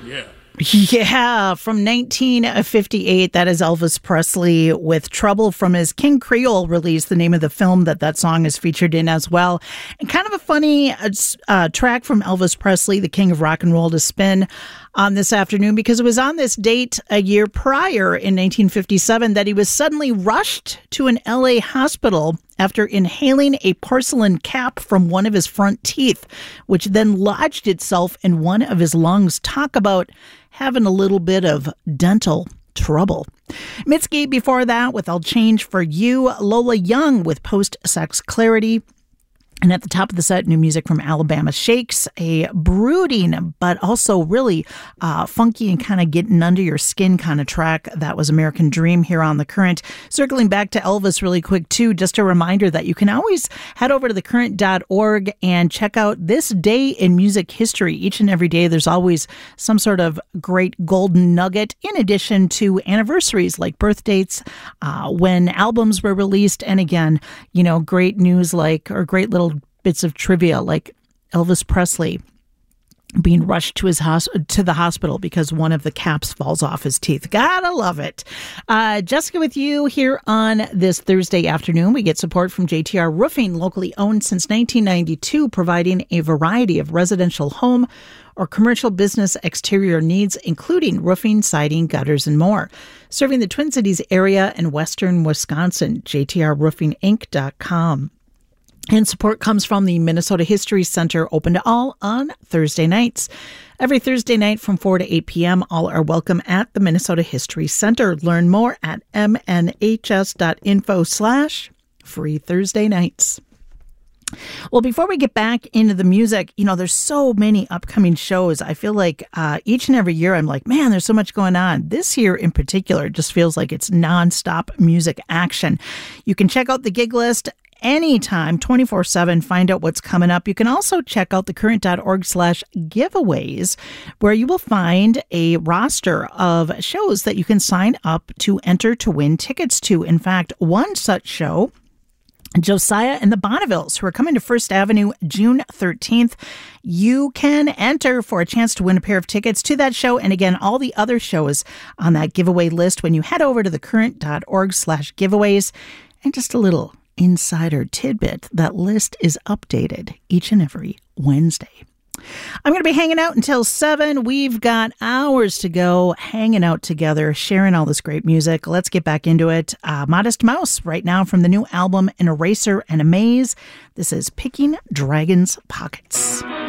Yeah. Yeah, from 1958, that is Elvis Presley with Trouble from his King Creole release, the name of the film that song is featured in as well. And kind of a funny track from Elvis Presley, the king of rock and roll, to spin on this afternoon, because it was on this date a year prior in 1957 that he was suddenly rushed to an LA hospital after inhaling a porcelain cap from one of his front teeth, which then lodged itself in one of his lungs. Talk about having a little bit of dental trouble. Mitski before that with I'll Change for You, Lola Young with Post-Sex Clarity. And at the top of the set, new music from Alabama Shakes, a brooding but also really funky and kind of getting under your skin kind of track. That was American Dream here on The Current. Circling back to Elvis really quick, too, just a reminder that you can always head over to thecurrent.org and check out this day in music history. Each and every day, there's always some sort of great golden nugget, in addition to anniversaries like birth dates, when albums were released, and again, you know, great news like, or great little bits of trivia like Elvis Presley being rushed to the hospital because one of the caps falls off his teeth. Gotta love it. Jessica with you here on this Thursday afternoon. We get support from JTR Roofing, locally owned since 1992, providing a variety of residential home or commercial business exterior needs, including roofing, siding, gutters, and more. Serving the Twin Cities area and western Wisconsin, jtrroofinginc.com. And support comes from the Minnesota History Center, open to all on Thursday nights. Every Thursday night from 4 to 8 p.m., all are welcome at the Minnesota History Center. Learn more at mnhs.info/free Thursday nights. Well, before we get back into the music, you know, there's so many upcoming shows. I feel like each and every year I'm like, man, there's so much going on. This year in particular just feels like it's nonstop music action. You can check out the gig list anytime, 24/7, find out what's coming up. You can also check out thecurrent.org/giveaways, where you will find a roster of shows that you can sign up to enter to win tickets to. In fact, one such show, Josiah and the Bonnevilles, who are coming to First Avenue June 13th. You can enter for a chance to win a pair of tickets to that show. And again, all the other shows on that giveaway list when you head over to thecurrent.org/giveaways. And just a little insider tidbit, that list is updated each and every Wednesday. I'm going to be hanging out until 7. We've got hours to go hanging out together, sharing all this great music. Let's get back into it. Modest Mouse right now from the new album An Eraser and a Maze. This is Picking Dragon's Pockets.